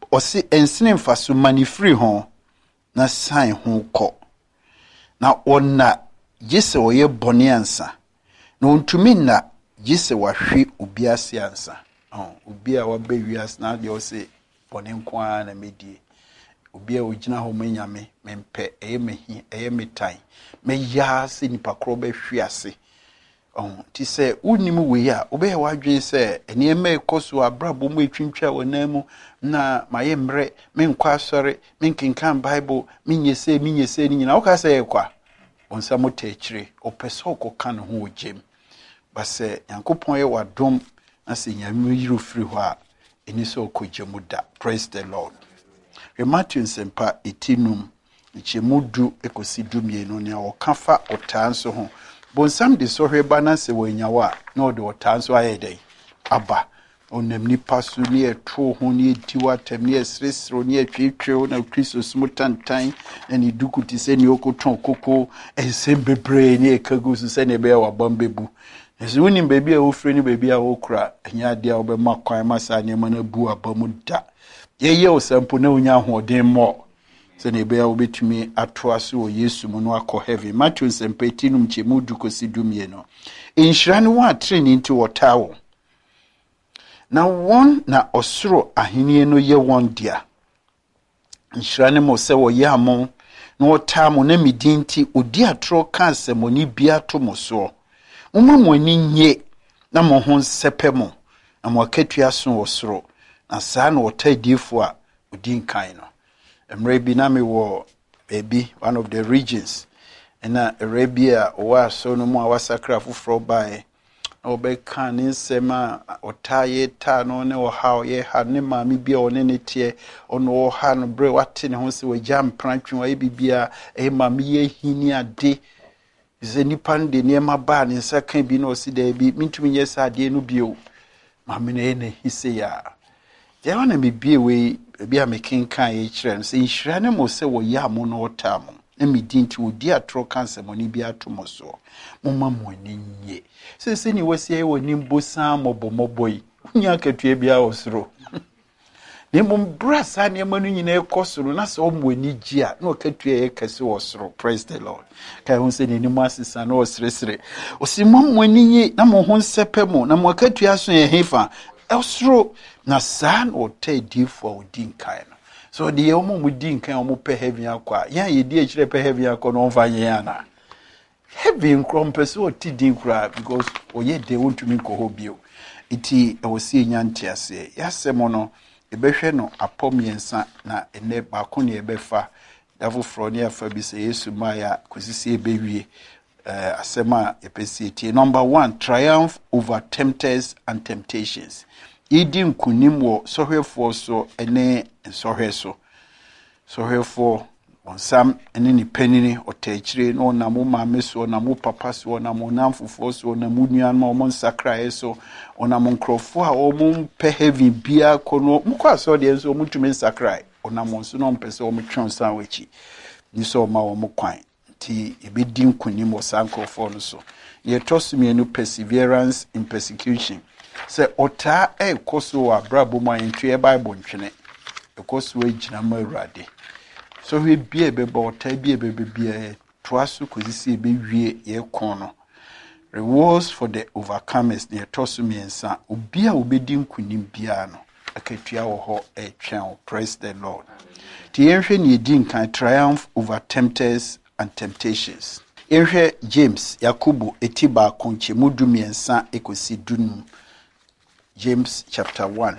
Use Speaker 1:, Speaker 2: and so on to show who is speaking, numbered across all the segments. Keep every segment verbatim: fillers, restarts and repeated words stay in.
Speaker 1: ɔse ensene mfaso mani free ho na san ho kɔ na ɔna gise ɔyɛ bɔne ansa na ontumi na gise wahwe obi ase ansa oh obi a waba wiase na de ɔse bɔne nko a na medie obi a ogina ho manyame mempe eye mehi eye metan me ya se nipa kro be hwe ase oh ti se unim we ya obe wadwen se ene eme ekoso abrabo mu etwintwa wonamu na maye mre menkwa asore menkenkan bible menyese menyese ni nyina woka se ekwa onsa motechire opeso okoka ne ho ogem ba se yankopon ye wadom na se nyame yiro firi ho a eni so okogemu da. Praise the Lord. Matthew Sempa etinum ichemudu ekosi dumienu ne okafa otanso ho bonsam de sohwe bana se wanyawa na ode otanso ayedai aba onam nipa so ne eto ho ne etiwa tem ne esresro ne atwetwe na Kristo smutantan eni dukuti se ne okoton koko ensem bebre ne ekagu so se ne be wa bambebu ezu nim bebi a ofre ne bebi a okura anya de a obema kwan masa ne mana bu abamu da ye ye osampo na onya hoden mo se ne be a obetumi atoa so o Yesu mu no akọ heaven. Matthew sempetinum chemu dukosi dumie no inhira ne wa training nti wotawo na won na osoro ahenie no ye won dia inhira ne mo se wo ye amon na wotamo na midinti odi atro ka asemoni bia to mo so mumma mo ani nye na mo ho nsepemo na mo akatua so wo soro na saa na wotadifo a odi nkan no emre bi na me wo baby one of the regions na Arabia wa so no mo awasakra foforo bae na obeka ne nsema otaye ta no ne wo ha ye ha ne maami bia one ne tie ono wo ha no bre wate ne ho se wajam prantwe wa bibia e maami ye hini ade ze nipa de ne ma ba ne saka bi no si da bi mintumi yesa ade no bio maami ne ne hise ya je wana me bie we bia me kenkan ye kire no se nhira ne mo se wo ya mo no otamo na me dinti odi atro cancer mo ni bia atomo so mo ma mo ni nye se se ni wasi ye woni mbosa mobo moboi nya katua bia osoro ne mo brasa ne manu nyina ekosoro na se o mo ni gia na o katua ye kase osoro. Praise the Lord. Kai hun se ni ni mo asisa na osresre o si mo mo ni nye na mo ho nsepemo na mo katua so ye hefa osoro na saa na otadifo odinkan no so de omo mudinkan omo pe heaven akwa ya ye di akire pe heaven akwa no mfanye ya na heaven krompese otidin kura because oye de wontumi ko bio iti ewosi nyante ase yasemo no ebehwe no apomiensa na ene ba ko ne ebefa dafo fro ne afa bi se Yesu maya kosisi ebewie uh, asema epesi tie. Number one, triumph over tempters and temptations. Idi nkunim wo sohwefo so ene sohweso sohwefo onsam ene ni panini otachire no na mo maame so na mo papa so na mo namfofo so na mo nuan ma mo nsakra so ona mo nkrofo a o mo pe heavy bia kono mo kwa so de so mo tumi nsakra ona mo so no mpese o mo twonsan wachi ni so ma wo mo kwan ti ebedi nkunim wo sankrofo no so ye tosumienu perseverance in persecution. Se ota e koso wa brabo ma ntwe Bible ntwene e koso ejina ma Awurade so we bie be ba ota bie be bie to aso kozisi be wie ye kon no rewards for the overcomers ne toso miensa obi a obedi nkunim bia no akatua wo ho e twen. Praise the Lord. Ti yenhwe ne edi nkan triumph over tempters and temptations. Yenhwe James Yakobo etiba konche mudu miensa ekosi dunum. James chapter one.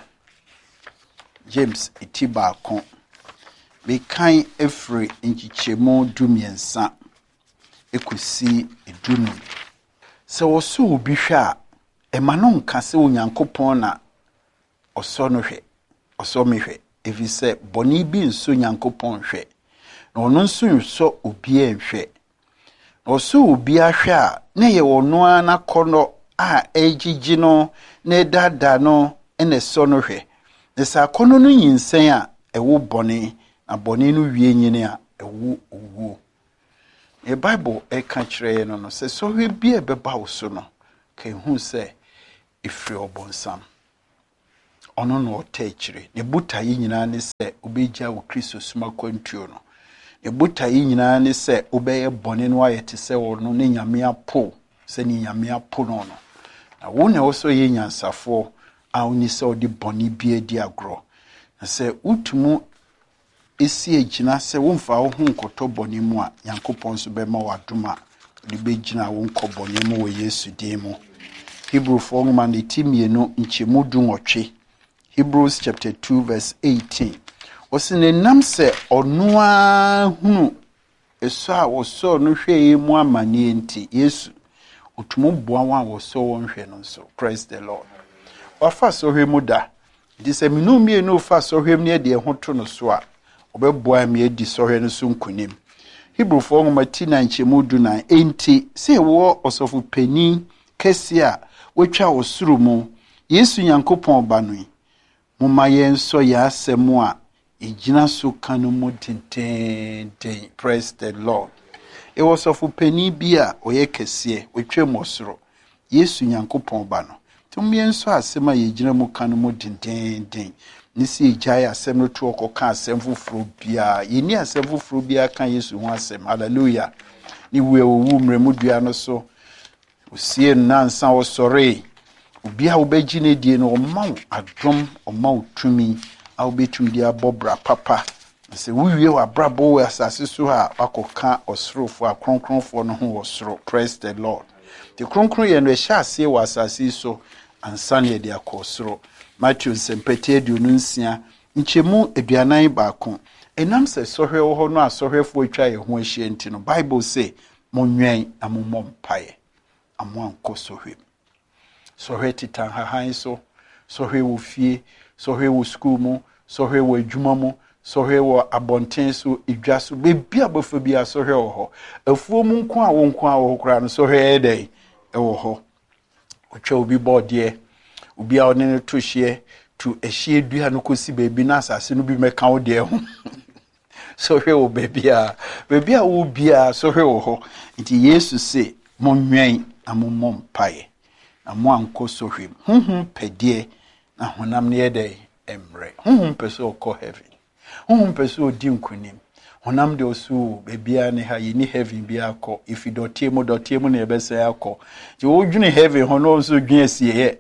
Speaker 1: James itiba kon. Be kan efre nchichemo dumiensa ekosi edunum. Se woso obi hwe a emano nka se onyankopon na oso no hwe. Oso me hwe. Efi se boni bi nso nyankopon hwe. Na ono nso nso obi enhwe. Na oso obi ahwe a na ye wono ana kono a ejiji no ne dada no ene so no hwe ne sa kono no nyinsen a ewo bone na bone no wie nyine a ewo owu e Bible e ka kire no no se so hwe bia beba wo so no ka hu se efri obonsam ono no otechire ne buta yi nyina ne se obegya wo Kristo suma kwantuo no ne buta yi nyina ne se obeye bone no ayete se wo no ne nyame apo se ne nyame apo no no na wo ne wo so ye nyansafo a oni se odi bone bi adi agro na se utumu esi egina se wo mfa wo hu nkoto bone mu a Yankopon so be ma wadoma de begina wo nko bone mu wo Yesu din mu Hebrew four man etimienu nchemu dunwotwe Hebrews chapter two verse eighteen Osine nam se onua hunu eso a woso no hwe mu amane enti Yesu otumo boa wa woso won hwe no so praise the Lord wafa so hwe mu da di se minu mie no fa so hwe ne de ho to no so a obeboa me edi so hwe no so nkunim Hebrew four matina nchemu duna enti se wo osofu pani kesi a wetwa osuru mu Yesu Yankopon ba no mumma yenso ya asemu a ejina so kanu mu tenten praise the Lord e was of penny bia oye kese wetwa mu osoro Yesu Yankopon ba no tum yenso asema yejina mu kanu mu tenten nisi ejaya asem no to okoka asem fufuro bia yeni asem fufuro bia kan Yesu ho asem hallelujah ni we owu mremu dua no so osie nansa osore ubia ubegine die no omaw adom omaw tumi a ubetum dia bobra papa se wiwie wa brabo we asase so ha akoka osrofo akronkronfo no ho osro praise the Lord the kronkron ye no ehya ase wa asase so ansane de akosro Matthew sempete aduonunsia nchemu aduanan baako enam se sohwe wo ho no asohwefo atwa ye ho ahia nti no Bible say monwen amomom pae amwanko sohwe sohwe titan hahan so sohwe wo fie sohwe wo school mu sohwe wo adwuma mu sohwe wo abonten so edwa so bebia bofo bia sohwe wo ho afuo mu nko a wo nko a wo kra no sohwe edai e wo ho otwa obi bode obi a one to hye to ehye dua no kosi bebi na asase no bi meka wo de ho sohwe wo bebia bebia wo bia sohwe wo ho nti Yesu se monwen amomom pae amwa nko sohwem hunhun pedie na honam ne yede emre hunhun peso okọ heaven hunhun peso odi nkunim honam de osu bebia ne ha yini heaven bia akọ ifi dotie mu dotie mu na ebese akọ ti wo dwune heaven hono nso dwune sie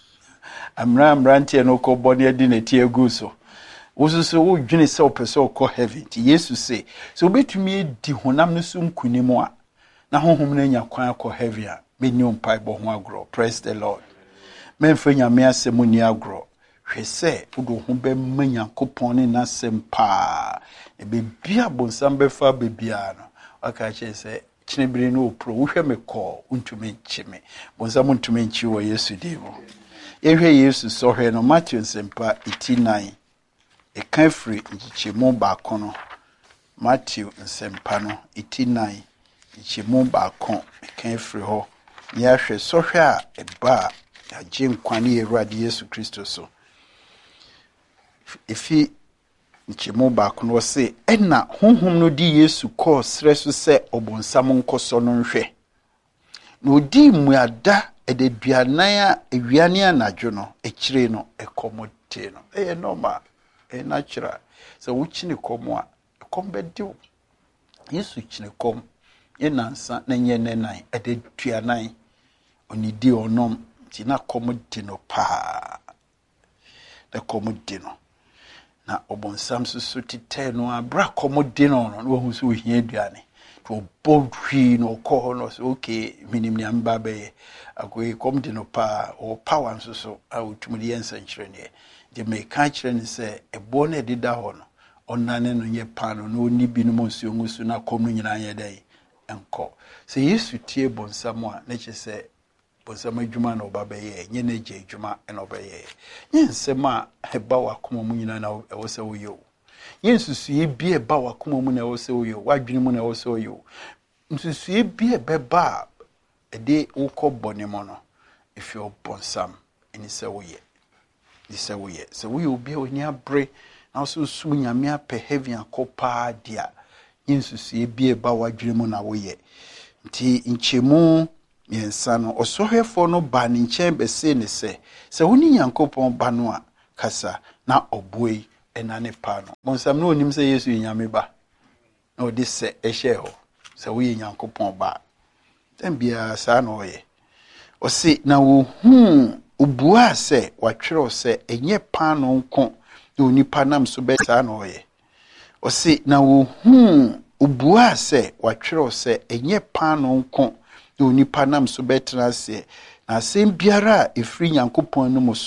Speaker 1: amra amrantie no ko boni adi na tie gu so wosusu wo dwune se opeso okọ heaven ti Yesu se so betumi edi honam no so nkunim a na honhom na nya kwan akọ heaven a Minyum pai bo ho agro praise the Lord memfa nyame asemu ni agro hwese udo ho be manyankopon ne nasem pa e be bia bonsam be fa be bia no aka che se chinebire no pro wo hwe me ko untumi nchime bonsam untumi nchi wo Yesu dimo ehwe Yesu so hwe no Matthew sempa eighty-nine e kan free nchichemu ba kono Matthew sempa no eighty-nine nchichemu ba kon e kan free ho ya hwe sohwe a eba agye nkwane Awurade Yesu Kristo so ifi nchemu ba kono se ena honhom no di Yesu ko sre so se obonsam nkoso no nhwe na odi muada ededuanan a ewiane anadwo no ekire no ekomote no e normal e natural so wuchine komo a ekombediwo Yesu chine kom yenansa na nye nenan ededuanan onidi onom ti na komodi no pa na komodi no na obonsam susu tite no abra komodi no no wo hu so hia aduane to bodwi no ko no so okay minim ni amba be akoy komodi no pa o power susu a utumudi yensa nchire ne de me ka chire ne se ebo na edida ho no onane no nye pa no no ni bi no monsuo ngusu na kom no nyina ye dai enko se Yesu tie bonsam a na che se bonsam adwuma na oba ye nye na je adwuma na oba ye nye nsem a heba wakoma mu nyina na ewo se wo yo nye nsusue bi eba wakoma mu na ewo se wo yo wadwene mu na ewo se wo yo nsusue bi ebeba ede wokọ bone mo no if you bonsam eni se wo ye ni se wo ye se wo yo bi oni abre na so su nyame apɛ heaven akopa dia nsusue bi eba wadwene mu na wo ye nti nchemu yensa no osohwefo no ba ne nkyɛn bɛse ne sɛ sɛ woni Nyankopɔn ba no a kasa na oboi ena ne pa no monsam no onim se Yesu nyame ba na odi se ehye ho se wo ye Nyankopɔn ba dem bia sa na oye o si na wo hu obua se watwere se enye pa no nko na onipa nam so be sa na oye o si na wo hu obua se watwere se enye pa no nko na onipa nam so be tena se na asem biara efri Nyankopɔn no